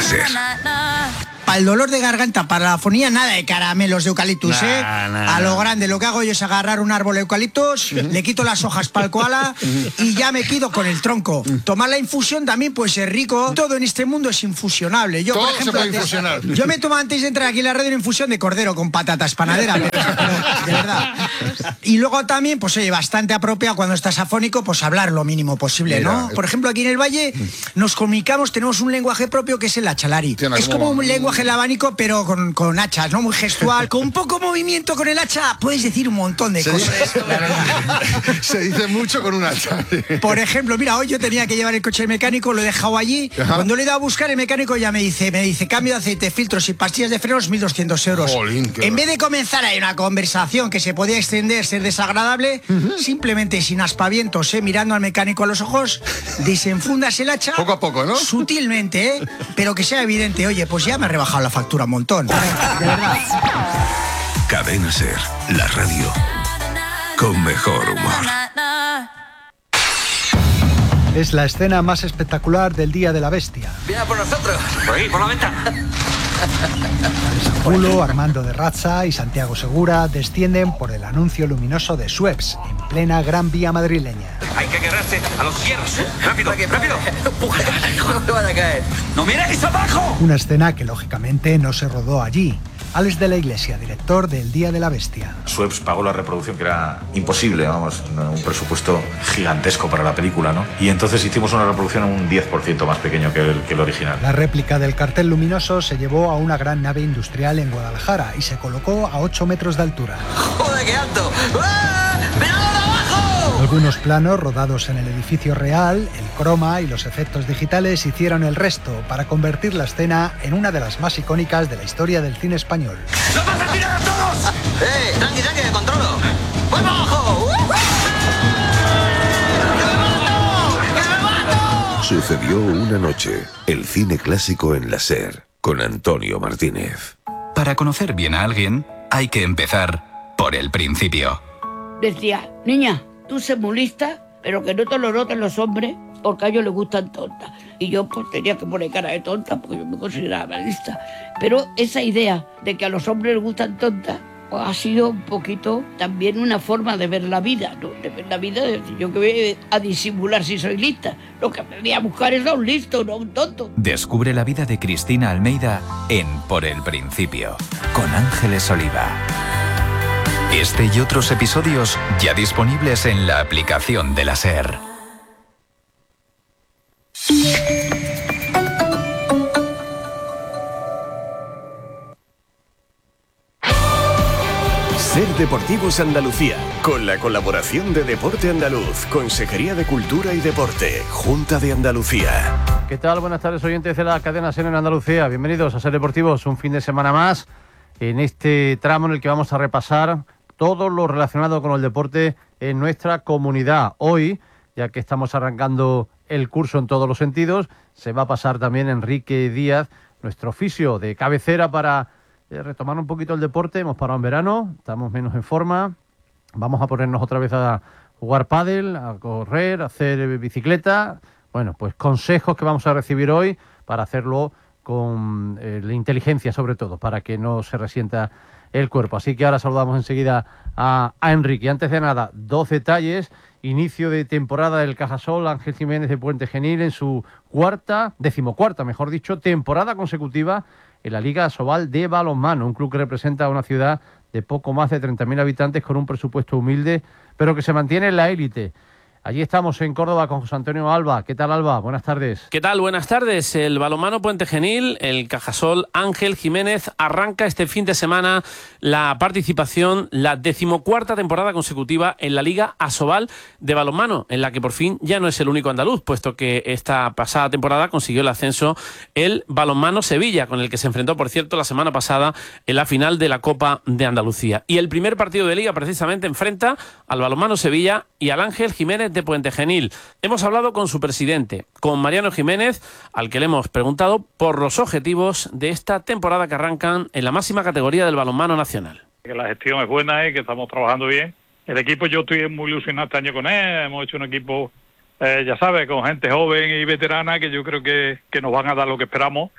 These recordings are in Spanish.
SER. Para el dolor de garganta, para la afonía, nada de caramelos de eucaliptus, Nah. A lo grande, lo que hago yo es agarrar un árbol de eucaliptus, le quito las hojas para el koala y ya me quedo con el tronco. Tomar la infusión también puede ser rico. Todo en este mundo es infusionable. Yo, Todo por ejemplo, se puede infusionar. yo me tomo antes de entrar aquí en la radio una infusión de cordero con patatas panadera, pero de verdad. Y luego también, pues oye, bastante apropiado cuando estás afónico, pues hablar lo mínimo posible, Mira, ¿no? Por ejemplo, aquí en el Valle nos comunicamos, tenemos un lenguaje propio que es el achalari. Tiene Es como un lenguaje el abanico, pero con hachas, ¿no? Muy gestual. Con poco movimiento con el hacha puedes decir un montón de cosas. La verdad. Se dice mucho con un hacha. Por ejemplo, mira, hoy yo tenía que llevar el coche al mecánico, lo he dejado allí. Ajá. Cuando le he ido a buscar, el mecánico ya me dice, cambio de aceite, filtros y pastillas de frenos, 1.200 euros. Jolín, qué En vez de comenzar ahí una conversación que se podía extender, ser desagradable, simplemente sin aspavientos, mirando al mecánico a los ojos, desenfundas el hacha. Poco a poco, ¿no? Sutilmente, pero que sea evidente. Oye, pues ya me ha rebajado la factura un montón. De verdad. Cadena SER, la radio con mejor humor. Es la escena más espectacular del Día de la Bestia. ¡Viene por nosotros! ¡Por ahí, por la ventana! Pulo, Armando de Razza y Santiago Segura descienden por el anuncio luminoso de Schweppes, en plena Gran Vía madrileña. Hay que agarrarse a los hierros. ¡Rápido, rápido! ¡Empuja! ¡No van a caer! ¡No miréis abajo! Una escena que lógicamente no se rodó allí. Alex de la Iglesia, director del Día de la Bestia. Schweppes pagó la reproducción, que era imposible, vamos, un presupuesto gigantesco para la película, ¿no? Y entonces hicimos una reproducción un 10% más pequeño que el original. La réplica del cartel luminoso se llevó a una gran nave industrial en Guadalajara y se colocó a 8 metros de altura. ¡Joder, qué alto! ¡Ah! ¡Miradlo de abajo! Algunos planos rodados en el edificio real, el croma y los efectos digitales hicieron el resto para convertir la escena en una de las más icónicas de la historia del cine español. ¡Nos vas a tirar a todos! Tranqui, tranqui, que controlo. ¡Voy para abajo! ¡Que me mato! ¡Que me mato! Sucedió una noche, el cine clásico en la SER, con Antonio Martínez. Para conocer bien a alguien, hay que empezar por el principio. Decía, niña, tú sé muy lista, pero que no te lo noten los hombres, porque a ellos les gustan tontas. Y yo pues tenía que poner cara de tonta, porque yo me consideraba lista. Pero esa idea de que a los hombres les gustan tontas, pues, ha sido un poquito también una forma de ver la vida, ¿no? De ver la vida, de decir, yo que voy a disimular si soy lista. Lo que me voy a buscar es a un listo, no a un tonto. Descubre la vida de Cristina Almeida en Por el Principio, con Ángeles Oliva. Este y otros episodios ya disponibles en la aplicación de la SER. SER Deportivos Andalucía, con la colaboración de Deporte Andaluz, Consejería de Cultura y Deporte, Junta de Andalucía. ¿Qué tal? Buenas tardes, oyentes de la cadena SER en Andalucía. Bienvenidos a SER Deportivos, un fin de semana más, en este tramo en el que vamos a repasar todo lo relacionado con el deporte en nuestra comunidad. Hoy, ya que estamos arrancando el curso en todos los sentidos, se va a pasar también Enrique Díaz, nuestro fisio de cabecera, para retomar un poquito el deporte. Hemos parado en verano, estamos menos en forma, vamos a ponernos otra vez a jugar pádel, a correr, a hacer bicicleta. Bueno, pues consejos que vamos a recibir hoy para hacerlo con la inteligencia, sobre todo, para que no se resienta el cuerpo. Así que ahora saludamos enseguida a Enrique. Antes de nada, 2 detalles. Inicio de temporada del Cajasol, Ángel Jiménez de Puente Genil en su decimocuarta, mejor dicho, temporada consecutiva en la Liga Asobal de balonmano, un club que representa a una ciudad de poco más de 30.000 habitantes con un presupuesto humilde, pero que se mantiene en la élite. Allí estamos en Córdoba con José Antonio Alba. ¿Qué tal, Alba? Buenas tardes. ¿Qué tal? Buenas tardes. El balonmano Puente Genil, el Cajasol Ángel Jiménez, arranca este fin de semana la participación, la 14ª temporada consecutiva en la Liga Asobal de balonmano, en la que por fin ya no es el único andaluz, puesto que esta pasada temporada consiguió el ascenso el balonmano Sevilla, con el que se enfrentó, por cierto, la semana pasada en la final de la Copa de Andalucía. Y el primer partido de Liga precisamente enfrenta al balonmano Sevilla y al Ángel Jiménez de Puente Genil. Hemos hablado con su presidente, con Mariano Jiménez, al que le hemos preguntado por los objetivos de esta temporada que arrancan en la máxima categoría del balonmano nacional. Que la gestión es buena y que estamos trabajando bien. El equipo, yo estoy muy ilusionado este año con él. Hemos hecho un equipo, ya sabes, con gente joven y veterana que yo creo que nos van a dar lo que esperamos.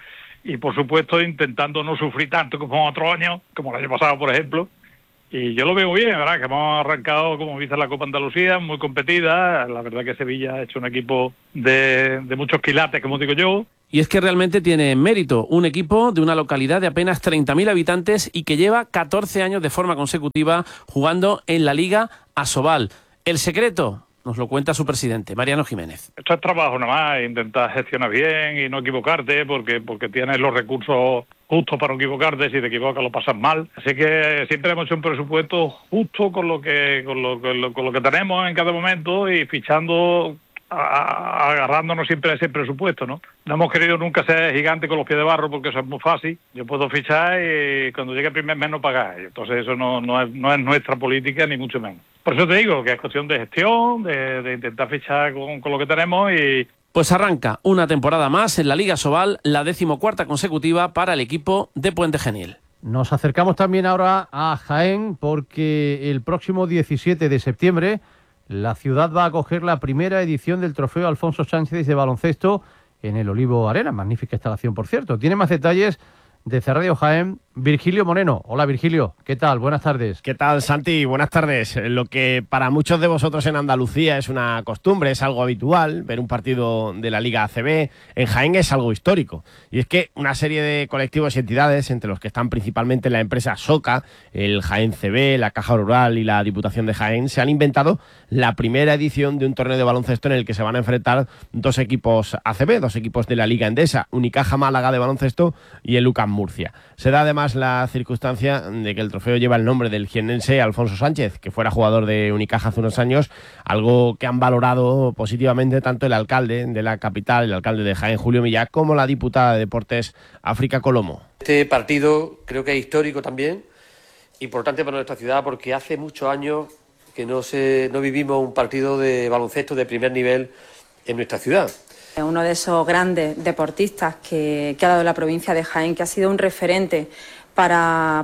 y por supuesto intentando no sufrir tanto como otros años, como el año pasado, por ejemplo. Y yo lo veo bien, ¿verdad? Que hemos arrancado, como viste, la Copa Andalucía, muy competida. La verdad que Sevilla ha hecho un equipo de muchos quilates, como digo yo. Y es que realmente tiene mérito un equipo de una localidad de apenas 30.000 habitantes y que lleva 14 años de forma consecutiva jugando en la Liga ASOVAL. El secreto nos lo cuenta su presidente, Mariano Jiménez. Esto es trabajo nada más, intentar gestionar bien y no equivocarte, porque tienes los recursos justos para no equivocarte. Si te equivocas lo pasas mal. Así que siempre hemos hecho un presupuesto justo con lo que tenemos en cada momento y fichando, agarrándonos siempre a ese presupuesto, ¿no? No hemos querido nunca ser gigante con los pies de barro porque eso es muy fácil. Yo puedo fichar y cuando llegue el primer mes no pagar. Entonces eso no es nuestra política, ni mucho menos. Por eso te digo que es cuestión de gestión, de intentar fichar con lo que tenemos y... Pues arranca una temporada más en la Liga ASOVAL, la 14ª consecutiva para el equipo de Puente Genil. Nos acercamos también ahora a Jaén porque el próximo 17 de septiembre la ciudad va a acoger la primera edición del Trofeo Alfonso Sánchez de baloncesto en el Olivo Arena. Magnífica instalación, por cierto. Tiene más detalles desde Radio Jaén, Virgilio Moreno. Hola, Virgilio, ¿qué tal? Buenas tardes. ¿Qué tal, Santi? Buenas tardes. Lo que para muchos de vosotros en Andalucía es una costumbre, es algo habitual, ver un partido de la Liga ACB, en Jaén es algo histórico. Y es que una serie de colectivos y entidades, entre los que están principalmente la empresa SOCA, el Jaén CB, la Caja Rural y la Diputación de Jaén, se han inventado la primera edición de un torneo de baloncesto en el que se van a enfrentar dos equipos ACB, dos equipos de la Liga Endesa, Unicaja Málaga de baloncesto y el UCAM Murcia. Se da además la circunstancia de que el trofeo lleva el nombre del jiennense Alfonso Sánchez, que fuera jugador de Unicaja hace unos años, algo que han valorado positivamente tanto el alcalde de la capital, el alcalde de Jaén, Julio Millán, como la diputada de Deportes, África Colomo. Este partido creo que es histórico también, importante para nuestra ciudad porque hace muchos años que no vivimos un partido de baloncesto de primer nivel en nuestra ciudad. Uno de esos grandes deportistas que ha dado la provincia de Jaén, que ha sido un referente para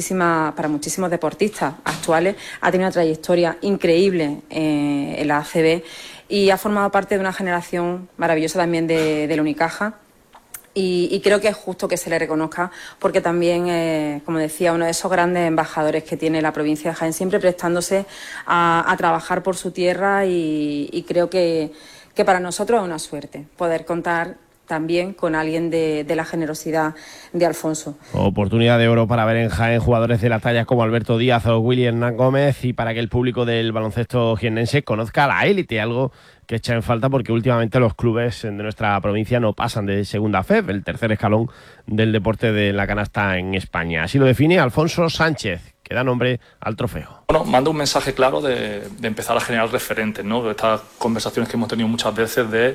muchísimos deportistas actuales, ha tenido una trayectoria increíble en la ACB y ha formado parte de una generación maravillosa también de la Unicaja. Y creo que es justo que se le reconozca porque también, como decía, uno de esos grandes embajadores que tiene la provincia de Jaén, siempre prestándose a trabajar por su tierra y creo que para nosotros es una suerte poder contar también con alguien de la generosidad de Alfonso. Oportunidad de oro para ver en Jaén jugadores de la talla como Alberto Díaz o Willy Hernán Gómez y para que el público del baloncesto jiennense conozca a la élite, algo que echa en falta porque últimamente los clubes de nuestra provincia no pasan de segunda FEB, el tercer escalón del deporte de la canasta en España. Así lo define Alfonso Sánchez, que da nombre al trofeo. Bueno, manda un mensaje claro de empezar a generar referentes, ¿no? Estas conversaciones que hemos tenido muchas veces de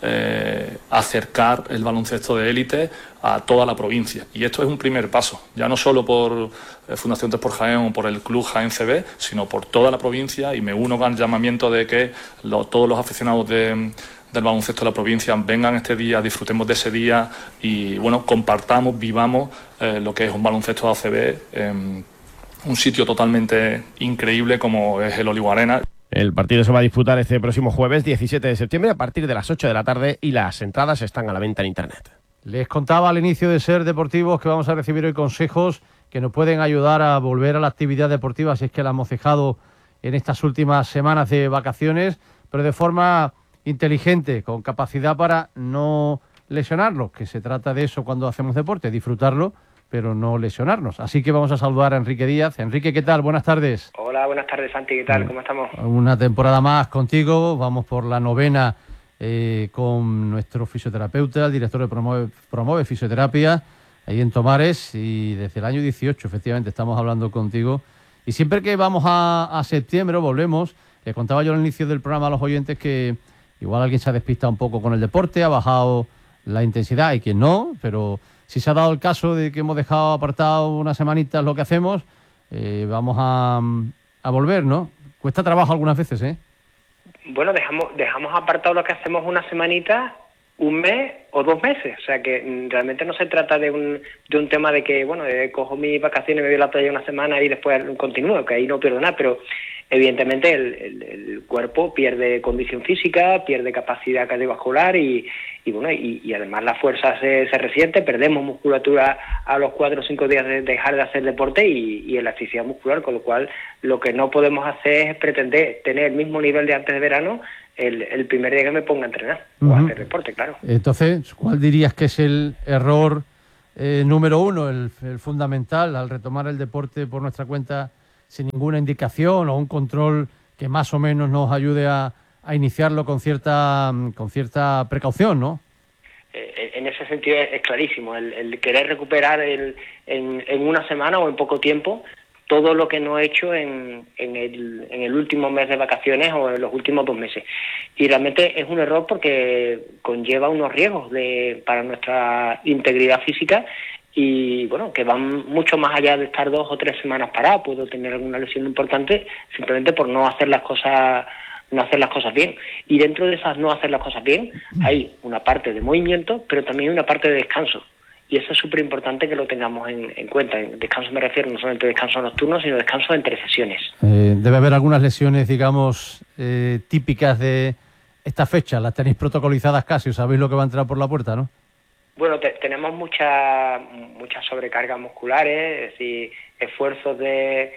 acercar el baloncesto de élite a toda la provincia. Y esto es un primer paso, ya no solo por Fundación 3 por Jaén o por el Club Jaén CB, sino por toda la provincia, y me uno al llamamiento de que todos los aficionados del baloncesto de la provincia vengan este día, disfrutemos de ese día y bueno, compartamos, vivamos lo que es un baloncesto ACB, un sitio totalmente increíble como es el Olivo Arena. El partido se va a disputar este próximo jueves 17 de septiembre a partir de las 8 de la tarde y las entradas están a la venta en internet. Les contaba al inicio de Ser Deportivos que vamos a recibir hoy consejos que nos pueden ayudar a volver a la actividad deportiva si es que la hemos dejado en estas últimas semanas de vacaciones, pero de forma inteligente, con capacidad para no lesionarnos, que se trata de eso cuando hacemos deporte, disfrutarlo, pero no lesionarnos. Así que vamos a saludar a Enrique Díaz. Enrique, ¿qué tal? Buenas tardes. Hola, buenas tardes, Santi. ¿Qué tal? ¿Cómo estamos? Una temporada más contigo. Vamos por la 9ª con nuestro fisioterapeuta, el director de Promueve Fisioterapia, ahí en Tomares, y desde el año 18, efectivamente, estamos hablando contigo. Y siempre que vamos a septiembre, volvemos, le contaba yo al inicio del programa a los oyentes que igual alguien se ha despistado un poco con el deporte, ha bajado la intensidad, y quien no, pero si se ha dado el caso de que hemos dejado apartado unas semanitas lo que hacemos, vamos a volver, ¿no? Cuesta trabajo algunas veces, ¿eh? Bueno, dejamos apartado lo que hacemos una semanita, un mes o 2 meses. O sea que realmente no se trata de un tema de que, bueno, cojo mis vacaciones, me voy a la playa una semana y después continúo, que ahí no pierdo nada, pero evidentemente el cuerpo pierde condición física, pierde capacidad cardiovascular y bueno, y además la fuerza se resiente, perdemos musculatura a los 4 o 5 días de dejar de hacer deporte y elasticidad muscular, con lo cual lo que no podemos hacer es pretender tener el mismo nivel de antes de verano el primer día que me ponga a entrenar o a hacer deporte, claro. Entonces, ¿cuál dirías que es el error número uno, el fundamental, al retomar el deporte por nuestra cuenta sin ninguna indicación o un control que más o menos nos ayude a iniciarlo con cierta precaución, ¿no? En ese sentido es clarísimo, el querer recuperar en una semana o en poco tiempo todo lo que no he hecho en el último mes de vacaciones o en los últimos 2 meses. Y realmente es un error porque conlleva unos riesgos para nuestra integridad física y, bueno, que van mucho más allá de estar 2 o 3 semanas parado. Puedo tener alguna lesión importante simplemente por no hacer las cosas bien. Y dentro de esas no hacer las cosas bien hay una parte de movimiento, pero también una parte de descanso. Y eso es súper importante que lo tengamos en cuenta. En descanso me refiero no solamente a descanso nocturno, sino descanso entre sesiones. Debe haber algunas lesiones, digamos, típicas de esta fecha. Las tenéis protocolizadas casi, sabéis lo que va a entrar por la puerta, ¿no? Bueno, tenemos muchas sobrecargas musculares, es decir, esfuerzos de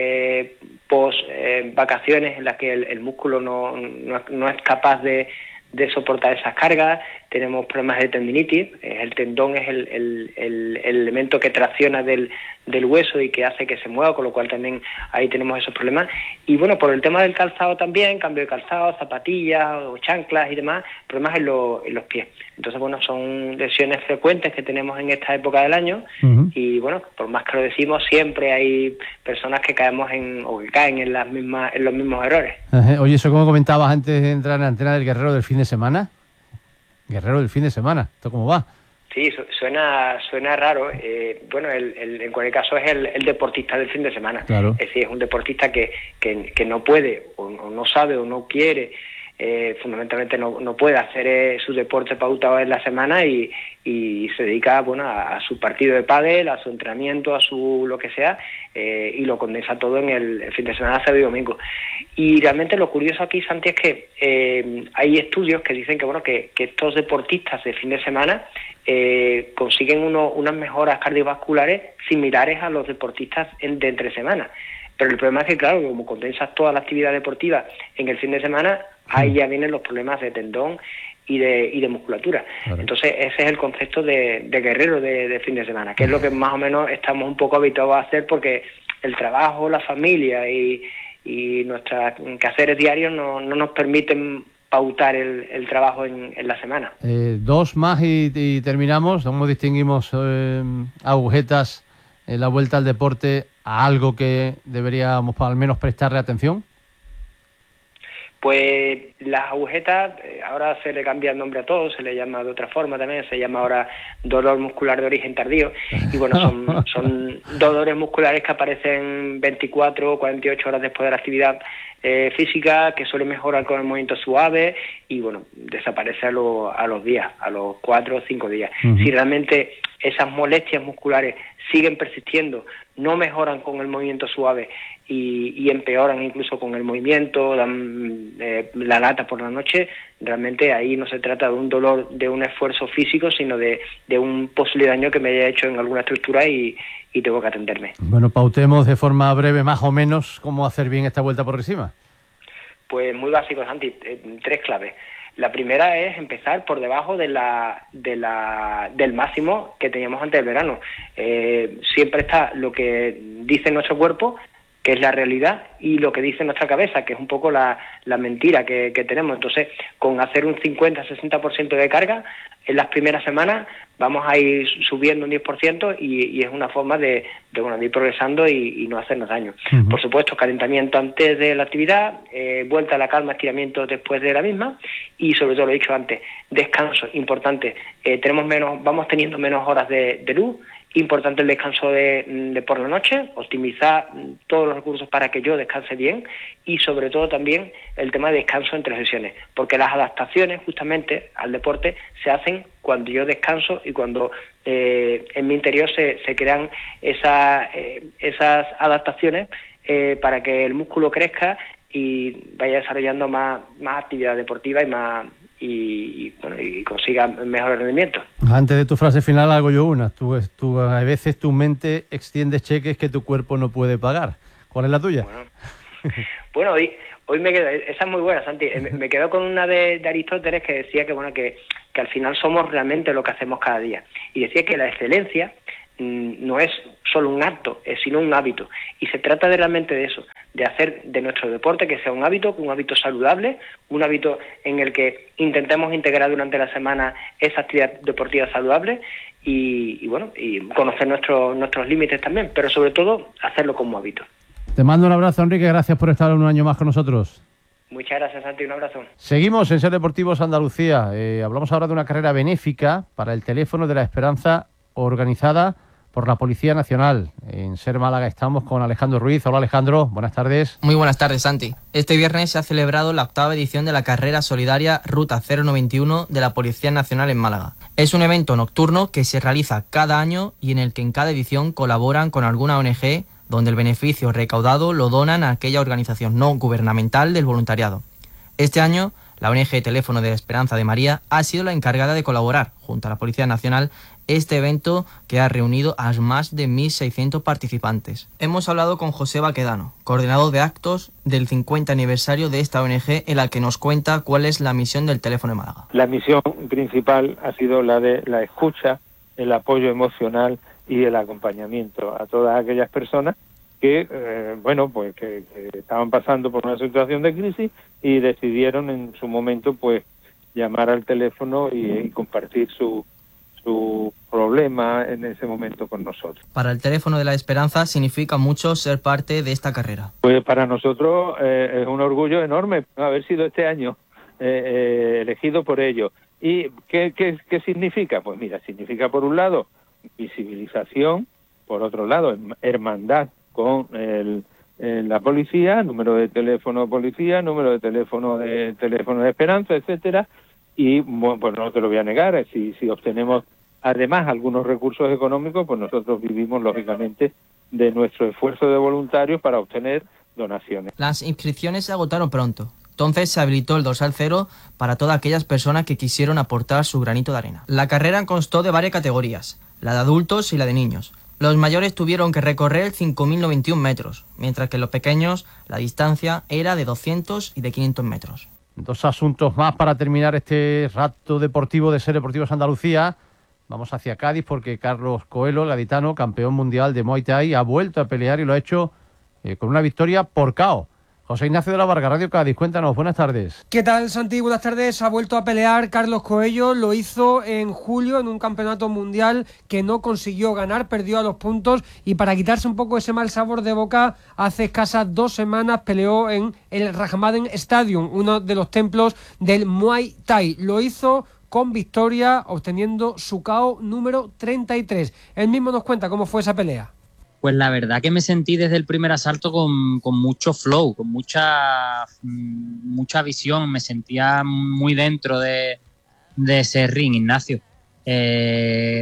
post vacaciones en las que el músculo no es capaz de soportar esas cargas. Tenemos problemas de tendinitis, el tendón es el elemento que tracciona del hueso y que hace que se mueva, con lo cual también ahí tenemos esos problemas. Y bueno, por el tema del calzado también, cambio de calzado, zapatillas o chanclas y demás, problemas en los pies. Entonces, bueno, son lesiones frecuentes que tenemos en esta época del año y bueno, por más que lo decimos, siempre hay personas que caemos o que caen en los mismos errores. Oye, eso como comentabas antes de entrar en la antena del guerrero del fin de semana. Guerrero del fin de semana, ¿esto cómo va? Sí, suena raro. Bueno, en cualquier caso es el deportista del fin de semana. Claro. Es decir, es un deportista que no puede o no sabe o no quiere, fundamentalmente no puede hacer su deporte pautado en la semana y se dedica, bueno, a su partido de pádel, a su entrenamiento, a su lo que sea, y lo condensa todo en el fin de semana, sábado y domingo. Y realmente lo curioso aquí, Santi, es que hay estudios que dicen que, bueno, que estos deportistas de fin de semana consiguen unas mejoras cardiovasculares similares a los deportistas de entre semana. Pero el problema es que, claro, como condensas toda la actividad deportiva en el fin de semana, ahí ya vienen los problemas de tendón y de musculatura. Claro. Entonces, ese es el concepto de guerrero de fin de semana, que es lo que más o menos estamos un poco habituados a hacer, porque el trabajo, la familia y nuestros quehaceres diarios no nos permiten pautar el trabajo en la semana. 2 más y terminamos. ¿Cómo distinguimos agujetas en la vuelta al deporte a algo que deberíamos al menos prestarle atención? Pues las agujetas, ahora se le cambia el nombre a todo, se le llama de otra forma también, se llama ahora dolor muscular de origen tardío, y bueno, son dolores musculares que aparecen 24 o 48 horas después de la actividad física, que suele mejorar con el movimiento suave y bueno, desaparece a los días, a los 4 o 5 días. Si realmente esas molestias musculares siguen persistiendo, no mejoran con el movimiento suave y empeoran incluso con el movimiento, dan la lata por la noche, realmente ahí no se trata de un dolor de un esfuerzo físico, sino de un posible daño que me haya hecho en alguna estructura y tengo que atenderme. Bueno, pautemos de forma breve más o menos cómo hacer bien esta vuelta por encima. Pues muy básico, Santi, 3 claves. La primera es empezar por debajo del máximo que teníamos antes del verano. Siempre está lo que dice nuestro cuerpo, que es la realidad, y lo que dice nuestra cabeza, que es un poco la mentira que tenemos. Entonces, con hacer un 50-60% de carga, en las primeras semanas vamos a ir subiendo un 10% y es una forma de ir progresando y no hacernos daño. Por supuesto, calentamiento antes de la actividad, vuelta a la calma, estiramiento después de la misma y, sobre todo, lo he dicho antes, descanso, importante. Vamos teniendo menos horas de luz. Importante el descanso de por la noche, optimizar todos los recursos para que yo descanse bien y sobre todo también el tema de descanso entre sesiones, porque las adaptaciones justamente al deporte se hacen cuando yo descanso y cuando en mi interior se crean esas adaptaciones para que el músculo crezca y vaya desarrollando más actividad deportiva y consiga mejores rendimientos. Antes de tu frase final hago yo una. Tú, a veces tu mente extiende cheques que tu cuerpo no puede pagar. ¿Cuál es la tuya? Bueno, hoy me quedo, esa es muy buena, Santi. Me quedo con una de Aristóteles que decía que al final somos realmente lo que hacemos cada día. Y decía que la excelencia no es solo un acto, sino un hábito. Y se trata realmente de eso, de hacer de nuestro deporte que sea un hábito saludable, un hábito en el que intentemos integrar durante la semana esa actividad deportiva saludable y conocer nuestros límites también, pero sobre todo hacerlo como hábito. Te mando un abrazo, Enrique, gracias por estar un año más con nosotros. Muchas gracias, Santi, un abrazo. Seguimos en Ser Deportivos Andalucía. Hablamos ahora de una carrera benéfica para el Teléfono de la Esperanza organizada por la Policía Nacional. En Ser Málaga estamos con Alejandro Ruiz. Hola, Alejandro, buenas tardes. Muy buenas tardes, Santi. Este viernes se ha celebrado la 8ª edición de la carrera solidaria Ruta 091 de la Policía Nacional en Málaga. Es un evento nocturno que se realiza cada año y en el que en cada edición colaboran con alguna ONG, donde el beneficio recaudado lo donan a aquella organización no gubernamental del voluntariado. Este año, la ONG Teléfono de la Esperanza de María ha sido la encargada de colaborar, junto a la Policía Nacional, este evento que ha reunido a más de 1.600 participantes. Hemos hablado con José Baquedano, coordinador de actos del 50 aniversario de esta ONG, en la que nos cuenta cuál es la misión del Teléfono de Málaga. La misión principal ha sido la de la escucha, el apoyo emocional y el acompañamiento a todas aquellas personas que, que estaban pasando por una situación de crisis y decidieron en su momento, pues, llamar al teléfono y compartir su problema en ese momento con nosotros. Para el Teléfono de la Esperanza significa mucho ser parte de esta carrera. Pues para nosotros es un orgullo enorme haber sido este año elegido por ellos. ¿Y qué significa? Pues mira, significa por un lado visibilización, por otro lado hermandad con la policía, número de teléfono de policía, número de teléfono de Esperanza, etcétera. Y bueno, pues no te lo voy a negar, si obtenemos además algunos recursos económicos, pues nosotros vivimos lógicamente de nuestro esfuerzo de voluntarios para obtener donaciones. Las inscripciones se agotaron pronto. Entonces se habilitó el dorsal 0 para todas aquellas personas que quisieron aportar su granito de arena. La carrera constó de varias categorías, la de adultos y la de niños. Los mayores tuvieron que recorrer 5.091 metros, mientras que los pequeños la distancia era de 200 y de 500 metros. Dos asuntos más para terminar este rato deportivo de Ser Deportivos Andalucía. Vamos hacia Cádiz porque Carlos Coelho, el gaditano, campeón mundial de Muay Thai, ha vuelto a pelear y lo ha hecho con una victoria por KO. José Ignacio de la Varga, Radio Cádiz, cuéntanos, buenas tardes. ¿Qué tal, Santi? Buenas tardes. Ha vuelto a pelear Carlos Coelho, lo hizo en julio en un campeonato mundial que no consiguió ganar, perdió a los puntos y para quitarse un poco ese mal sabor de boca, hace escasas 2 semanas peleó en el Rajamaden Stadium, uno de los templos del Muay Thai. Lo hizo con victoria, obteniendo su KO número 33. Él mismo nos cuenta cómo fue esa pelea. Pues la verdad que me sentí desde el primer asalto con mucho flow, con mucha visión. Me sentía muy dentro de ese ring, Ignacio. Desde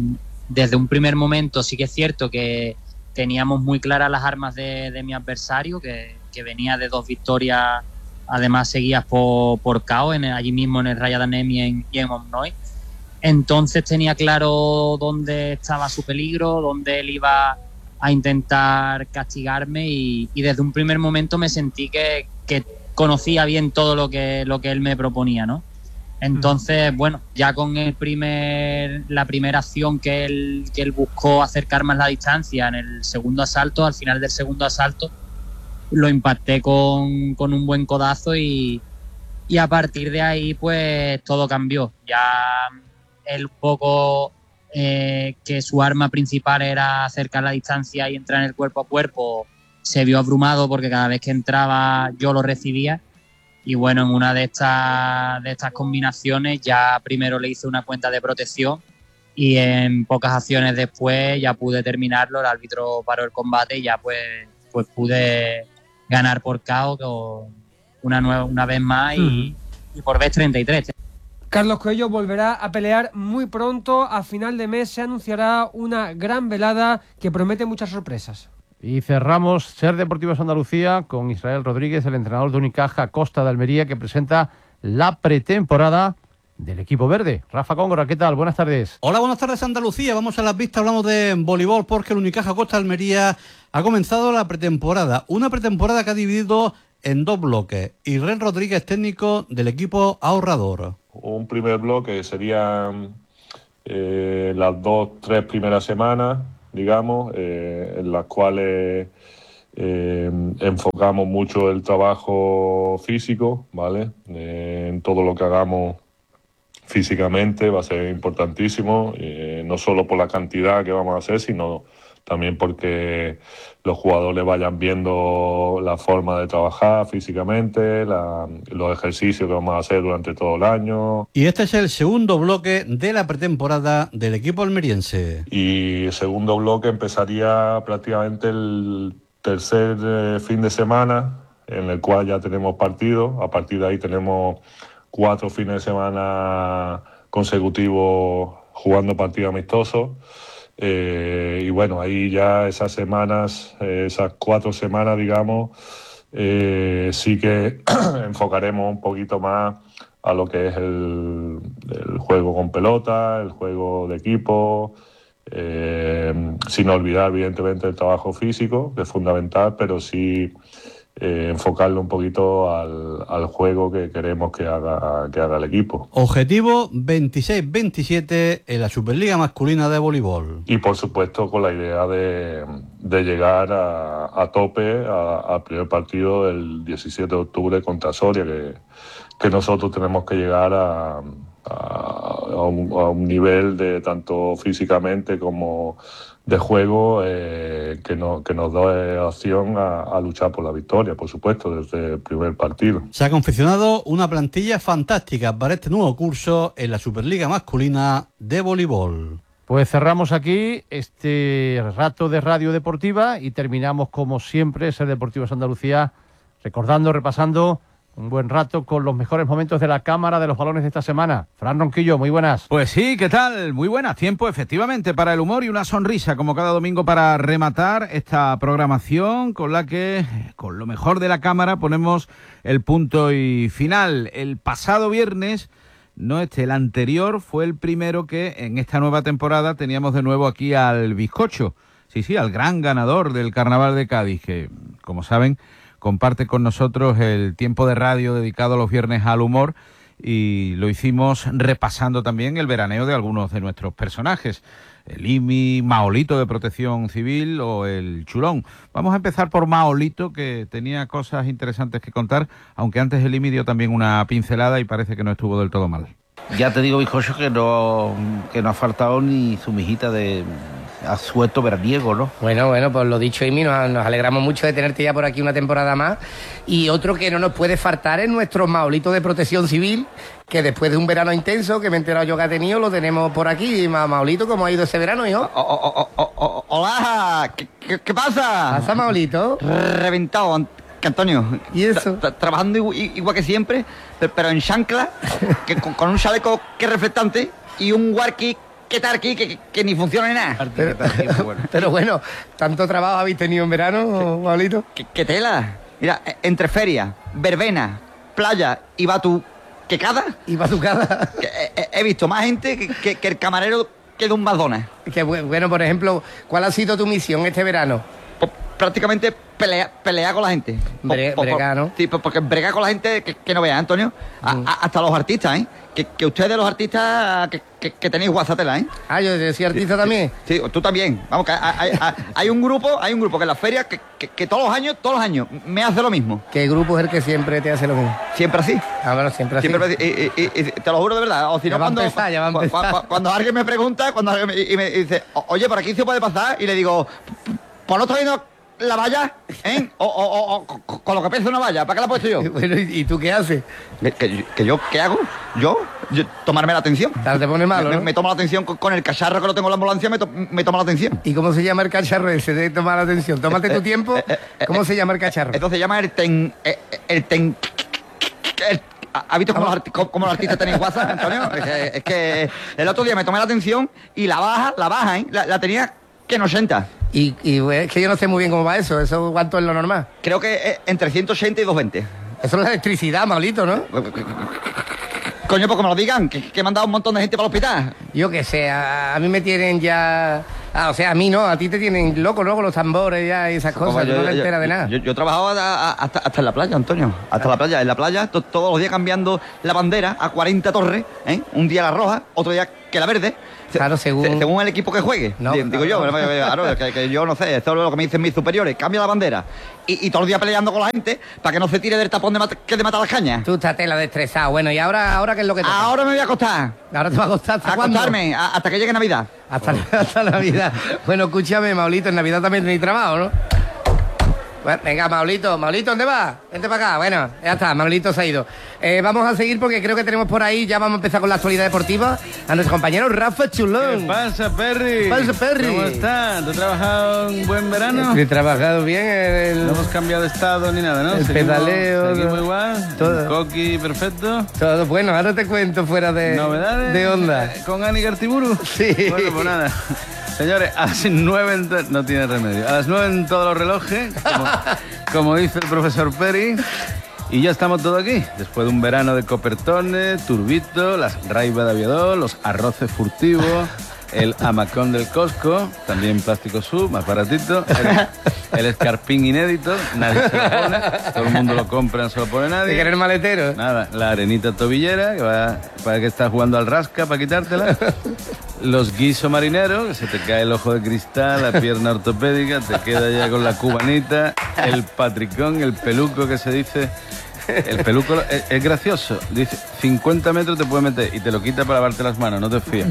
un primer momento sí que es cierto que teníamos muy claras las armas de mi adversario, que venía de 2 victorias, además seguidas por KO, allí mismo en el Rajadamnemi y en Omnoy. Entonces tenía claro dónde estaba su peligro, dónde él iba a intentar castigarme y desde un primer momento me sentí que conocía bien todo lo que él me proponía, ¿no? Entonces, bueno, ya con la primera acción que él buscó acercar más la distancia en el segundo asalto, al final del segundo asalto, lo impacté con un buen codazo y a partir de ahí pues todo cambió. Ya él un poco... que su arma principal era acercar la distancia y entrar en el cuerpo a cuerpo, se vio abrumado porque cada vez que entraba yo lo recibía y bueno, en una de estas combinaciones ya primero le hice una cuenta de protección y en pocas acciones después ya pude terminarlo, el árbitro paró el combate y ya pues pude ganar por KO una vez más y por vez 33. Carlos Coelho volverá a pelear muy pronto. A final de mes se anunciará una gran velada que promete muchas sorpresas. Y cerramos Ser Deportivos Andalucía con Israel Rodríguez, el entrenador de Unicaja Costa de Almería, que presenta la pretemporada del equipo verde. Rafa Cóngora, ¿qué tal? Buenas tardes. Hola, buenas tardes Andalucía. Vamos a las vistas, hablamos de voleibol porque el Unicaja Costa Almería ha comenzado la pretemporada. Una pretemporada que ha dividido en 2 bloques. Irren Rodríguez, técnico del equipo ahorrador. Un primer bloque serían las 2-3 primeras semanas, digamos, en las cuales enfocamos mucho el trabajo físico, ¿vale? En todo lo que hagamos físicamente va a ser importantísimo, no solo por la cantidad que vamos a hacer, sino también porque los jugadores vayan viendo la forma de trabajar físicamente, los ejercicios que vamos a hacer durante todo el año. Y este es el segundo bloque de la pretemporada del equipo almeriense. Y el segundo bloque empezaría prácticamente el tercer fin de semana, en el cual ya tenemos partidos. A partir de ahí tenemos 4 fines de semana consecutivos jugando partidos amistosos. Y bueno, ahí ya esas semanas, esas 4 semanas, digamos, sí que enfocaremos un poquito más a lo que es el juego con pelota, el juego de equipo, sin olvidar evidentemente el trabajo físico, que es fundamental, pero sí enfocarlo un poquito al juego que queremos que haga el equipo. Objetivo 26-27 en la Superliga Masculina de Voleibol. Y por supuesto con la idea de llegar a tope al primer partido del 17 de octubre contra Soria, que nosotros tenemos que llegar a un nivel de tanto físicamente como de juego que nos da opción a luchar por la victoria, por supuesto, desde el primer partido. Se ha confeccionado una plantilla fantástica para este nuevo curso en la Superliga Masculina de Voleibol. Pues cerramos aquí este rato de Radio Deportiva y terminamos como siempre Ser Deportivos Andalucía recordando, repasando un buen rato con los mejores momentos de la Cámara de los Balones de esta semana. Fran Ronquillo, muy buenas. Pues sí, ¿qué tal? Muy buenas. Tiempo efectivamente para el humor y una sonrisa, como cada domingo, para rematar esta programación con la que, con lo mejor de la Cámara, ponemos el punto y final. El pasado viernes, no el anterior, fue el primero que en esta nueva temporada teníamos de nuevo aquí al bizcocho. Sí, al gran ganador del Carnaval de Cádiz, que, como saben, comparte con nosotros el tiempo de radio dedicado los viernes al humor y lo hicimos repasando también el veraneo de algunos de nuestros personajes, el IMI, Maolito de Protección Civil o el Chulón. Vamos a empezar por Maolito, que tenía cosas interesantes que contar, aunque antes el IMI dio también una pincelada y parece que no estuvo del todo mal. Ya te digo, bizcocho, que no ha faltado ni su mijita de asueto veraniego, ¿no? Bueno, pues lo dicho, Imi, nos alegramos mucho de tenerte ya por aquí una temporada más. Y otro que no nos puede faltar es nuestro Maolito de Protección Civil, que después de un verano intenso, que me he enterado yo que ha tenido, lo tenemos por aquí. Maolito, ¿cómo ha ido ese verano, hijo? Hola, ¿qué pasa? ¿Pasa, Maolito? Reventado, Antonio. ¿Y eso? Trabajando igual que siempre, pero en chancla, con un chaleco que es reflectante y un warki que tarqui que ni funciona ni nada. Pero bueno, ¿tanto trabajo habéis tenido en verano, Maolito? ¿Qué tela? Mira, entre feria, verbena, playa y batuquecada. ¿Y batucada? He visto más gente que el camarero que de un McDonald's. Que bueno, por ejemplo, ¿cuál ha sido tu misión este verano? Prácticamente pelear con la gente. Bregar, ¿no? Sí, porque bregar con la gente que no veas, Antonio. Hasta los artistas, ¿eh? Que ustedes, los artistas, que tenéis guasatela, ¿eh? Ah, yo soy artista también. Sí, tú también. Vamos, que hay un grupo que en la feria que todos los años me hace lo mismo. ¿Qué grupo es el que siempre te hace lo mismo? Siempre así. Ah, bueno, siempre así. Y te lo juro de verdad. O si no, cuando alguien me pregunta, y me dice, oye, ¿por aquí se puede pasar? Y le digo, pues no estoy viendo la valla, ¿eh? O con lo que pesa una valla, ¿para qué la he puesto yo? Bueno, ¿y tú qué haces? ¿Qué hago? ¿Yo? Tomarme la atención. ¿Te pone malo, no? Me tomo la atención con el cacharro que lo tengo en la ambulancia, me tomo la atención. ¿Y cómo se llama el cacharro ese de tomar la atención? Tómate tu tiempo. ¿Cómo se llama el cacharro? Esto se llama ¿Has visto cómo los artistas tenéis WhatsApp, Antonio? Es que el otro día me tomé la atención y la baja, ¿eh? La tenía que en 80. Y es que yo no sé muy bien cómo va eso. ¿Eso cuánto es lo normal? Creo que entre 180 y 220. Eso es la electricidad, Maulito, ¿no? Coño, pues que me lo digan, que me han dado un montón de gente para el hospital. Yo qué sé, a mí me tienen ya... o sea, a mí no, a ti te tienen loco, ¿no? Con los tambores ya y esas cosas, no te enteras de nada. Yo trabajaba hasta en la playa, Antonio. Hasta la playa. En la playa, todos los días cambiando la bandera a 40 torres, ¿eh? Un día la roja, otro día que la verde. Claro, según el equipo que juegue. No, digo yo, claro, que yo no sé, esto es lo que me dicen mis superiores. Cambia la bandera. Y todos los días peleando con la gente para que no se tire del tapón que de matar las cañas. Tú estás tela destrezado. Bueno, ¿y ahora qué es lo que toca? Ahora me voy a acostar. ¿Ahora te va a acostar? ¿Hasta cuándo? Acostarme, hasta que llegue Navidad. Hasta Navidad. Bueno, escúchame, Maulito, en Navidad también tenéis trabajo, ¿no? Bueno, venga, Maulito, ¿dónde vas? Vente para acá. Bueno, ya está, Maulito se ha ido. Vamos a seguir porque creo que tenemos por ahí, ya vamos a empezar con la actualidad deportiva, a nuestro compañero Rafa Chulón. ¿Qué pasa, Perry? ¿Qué pasa, Perry? ¿Cómo estás? ¿Tú has trabajado un buen verano? He trabajado bien. No hemos cambiado de estado ni nada, ¿no? El pedaleo. Seguimos igual. Todo. Coqui, perfecto. Todo bueno, ahora te cuento fuera de... ¿Novedades? De onda. ¿Con Ani Gartiburu? Sí. Bueno, pues nada. Señores, a las 9 no tiene remedio. A las 9 en todos los relojes, como dice el profesor Peri. Y ya estamos todos aquí. Después de un verano de copertones, turbito, las raibas de aviador, los arroces furtivos, el hamacón del Costco, también plástico sub, más baratito, el escarpín inédito, nadie se lo pone, todo el mundo lo compra, no se lo pone nadie. ¿De querer maletero? Nada, la arenita tobillera, que va para que estás jugando al rasca para quitártela. Los guisos marineros, que se te cae el ojo de cristal, la pierna ortopédica, te queda ya con la cubanita, el patricón, el peluco que se dice. El peluco es gracioso. Dice, 50 metros te puede meter y te lo quita para lavarte las manos, no te fíes.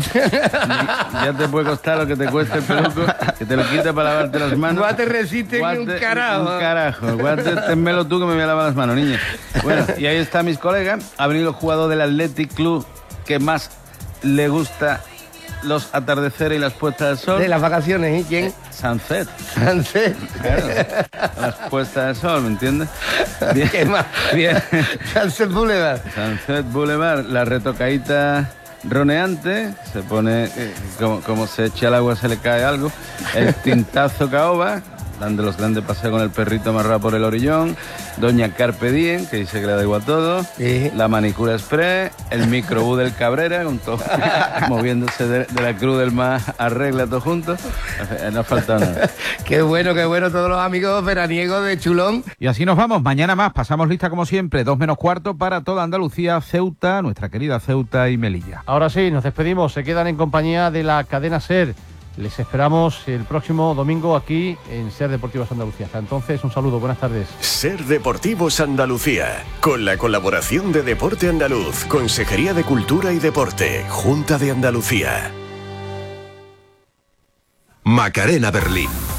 Ya te puede costar lo que te cueste el peluco, que te lo quita para lavarte las manos. Guate resiste un carajo. Un carajo. Guate, ténmelo tú que me voy a lavar las manos, niña. Bueno, y ahí está mis colegas. Ha venido el jugador del Athletic Club que más le gusta los atardeceres y las puestas del sol. De las vacaciones, ¿y quién? Sunset. Sunset. Claro, las puestas del sol, ¿me entiendes? Bien. ¿Qué más? Bien. Sunset Boulevard. Sunset Boulevard, la retocadita roneante, se pone, como se echa al agua se le cae algo, el tintazo caoba, dando los grandes paseos con el perrito amarrado por el orillón, doña Carpe Diem, que dice que le da igual todo, ¿sí? La manicura express, el microbús del Cabrera, con todo, moviéndose de la Cruz del Mar arregla todo junto, no ha faltado nada. Qué bueno, todos los amigos veraniegos de Chulón. Y así nos vamos, mañana más, pasamos lista como siempre, 2 menos cuarto para toda Andalucía, Ceuta, nuestra querida Ceuta y Melilla. Ahora sí, nos despedimos, se quedan en compañía de la cadena SER. Les esperamos el próximo domingo aquí en SER Deportivos Andalucía. Hasta entonces, un saludo, buenas tardes. SER Deportivos Andalucía, con la colaboración de Deporte Andaluz, Consejería de Cultura y Deporte, Junta de Andalucía. Macarena Berlín.